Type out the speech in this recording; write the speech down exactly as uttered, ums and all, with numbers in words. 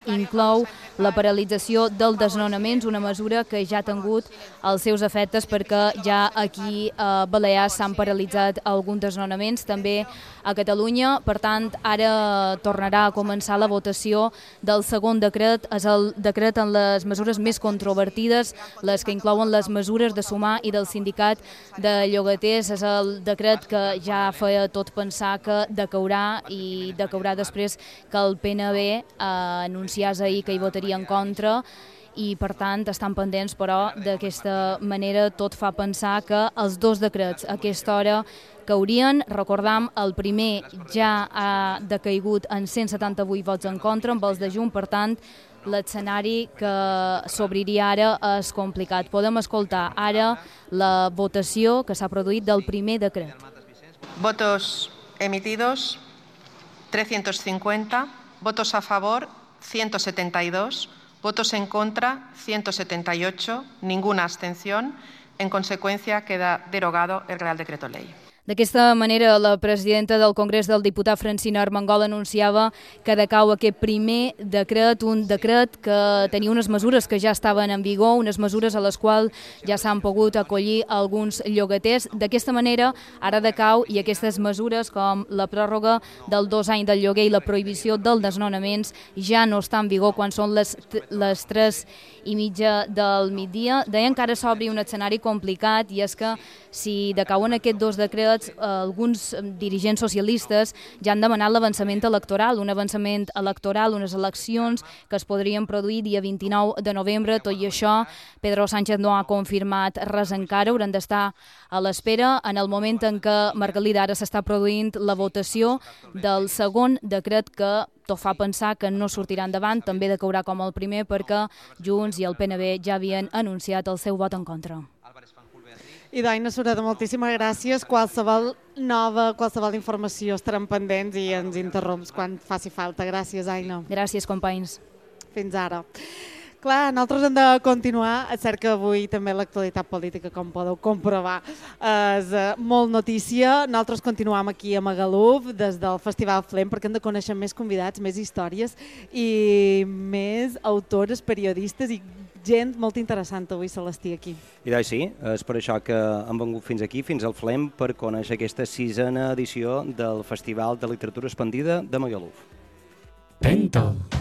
inclou la paralització dels desnonaments, una mesura que ja ha tingut els seus efectes perquè ja aquí a Balears s'han paralitzat alguns desnonaments, també a Catalunya. Per tant, ara tornarà a començar la votació del segon decret, és el decret en les mesures més controvertides, les que inclouen les mesures de Sumar i del sindicat de llogaters. És el decret que ja feia tot pensar que decaurà i decaurà després que el P N B eh, anunciés ahir que hi votaria en contra, i per tant estan pendents, però d'aquesta manera tot fa pensar que els dos decrets a aquesta hora caurien. Recordam, el primer ja ha decaigut en cent setanta-vuit vots en contra amb els de Junts, per tant l'escenari que s'obriria ara és complicat. Podem escoltar ara la votació que s'ha produït del primer decret. Votos emitidos trescientos cincuenta, votos a favor ciento setenta y dos, votos en contra ciento setenta y ocho, ninguna abstención. En consecuencia, queda derogado el Real Decreto Ley. D'aquesta manera, la presidenta del Congrés del diputat Francina Armengol anunciava que decau aquest primer decret, un decret que tenia unes mesures que ja estaven en vigor, unes mesures a les quals ja s'han pogut acollir alguns llogaters. D'aquesta manera, ara decau, i aquestes mesures, com la pròrroga del dos anys del lloguer i la prohibició dels desnonaments, ja no estan en vigor quan són les, les tres i mitja del migdia. Deien que ara s'obri un escenari complicat, i és que si decauen aquests dos decrets, alguns dirigents socialistes ja han demanat l'avançament electoral, un avançament electoral, unes eleccions que es podrien produir dia vint-i-nou de novembre. Tot i això, Pedro Sánchez no ha confirmat res encara, haurem d'estar a l'espera. En el moment en què Margalida ara s'està produint la votació del segon decret, que tot fa pensar que no sortirà endavant, també decaurà com el primer, perquè Junts i el P N B ja havien anunciat el seu vot en contra. I Daina Sureda, moltíssimes gràcies. Qualsevol nova, qualsevol informació estarem pendents i ens interromps quan faci falta. Gràcies, Aina. Gràcies, companys. Fins ara. Clar, nosaltres hem de continuar. És cert que avui també l'actualitat política, com podeu comprovar, és molt notícia. Nosaltres continuem aquí a Magaluf des del Festival Flem, perquè hem de conèixer més convidats, més històries i més autores, periodistes i gent molt interessant avui, Celestí, aquí. I doncs sí, és per això que hem vengut fins aquí, fins al Flem, per conèixer aquesta sisena edició del Festival de Literatura Expandida de Magaluf. Penta.